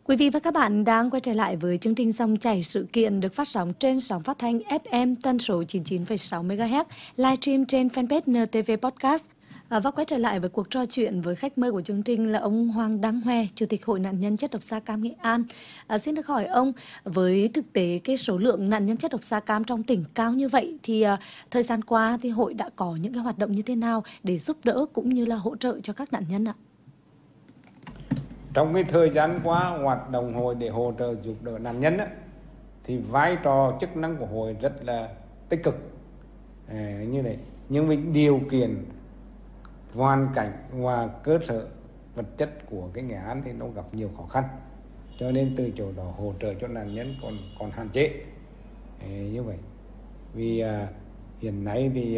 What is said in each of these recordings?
Quý vị và các bạn đang quay trở lại với chương trình Dòng chảy sự kiện được phát sóng trên sóng phát thanh FM tần số 99,6 MHz, livestream trên fanpage NTV Podcast. Và quay trở lại với cuộc trò chuyện với khách mời của chương trình là ông Hoàng Đăng Hoe, Chủ tịch Hội nạn nhân chất độc da cam Nghệ An. Xin được hỏi ông, với thực tế cái số lượng nạn nhân chất độc da cam trong tỉnh cao như vậy thì thời gian qua thì hội đã có những cái hoạt động như thế nào để giúp đỡ cũng như là hỗ trợ cho các nạn nhân ạ? Trong cái thời gian qua, hoạt động hội để hỗ trợ giúp đỡ nạn nhân thì vai trò chức năng của hội rất là tích cực như này. Nhưng với điều kiện hoàn cảnh và cơ sở vật chất của cái Nghệ An thì nó gặp nhiều khó khăn, cho nên từ chỗ đó hỗ trợ cho nạn nhân còn hạn chế như vậy. Vì hiện nay thì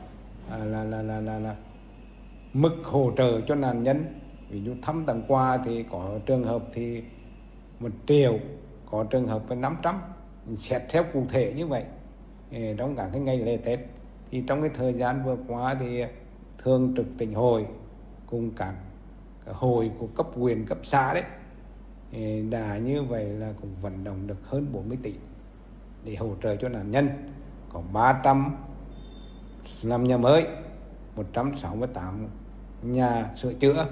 mức hỗ trợ cho nạn nhân, ví dụ thăm tặng quà thì có trường hợp thì 1 triệu, có trường hợp với 500, xét theo cụ thể như vậy. Trong cả cái ngày lễ Tết thì trong cái thời gian vừa qua thì thường trực tỉnh hội cùng các hội của cấp huyện, cấp xã đấy đã như vậy là cũng vận động được hơn 40 tỷ để hỗ trợ cho nạn nhân. Có 300 làm nhà mới, 168 nhà sửa chữa,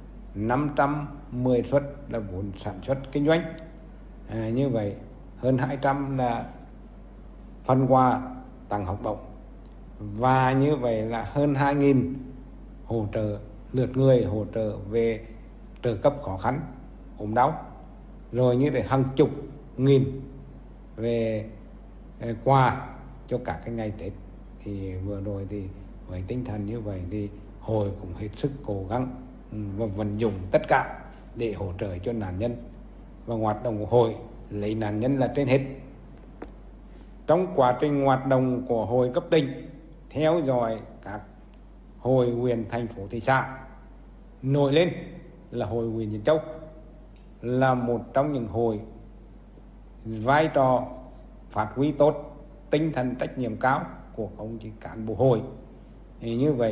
510 suất là vốn sản xuất kinh doanh. Như vậy hơn 200 là phần quà tặng học bổng, và như vậy là hơn 2.000 hỗ trợ lượt người, hỗ trợ về trợ cấp khó khăn, ốm đau, rồi như thế hàng chục nghìn về quà cho cả cái ngày Tết. Thì vừa rồi thì với tinh thần như vậy thì hội cũng hết sức cố gắng và vận dụng tất cả để hỗ trợ cho nạn nhân, và hoạt động của hội lấy nạn nhân là trên hết. Trong quá trình hoạt động của hội cấp tỉnh, theo dõi các hội huyện, thành phố, thị xã, nổi lên là hội huyện Diễn Châu là một trong những hội vai trò phát huy tốt tinh thần trách nhiệm cao của ông chỉ cán bộ hội. Như vậy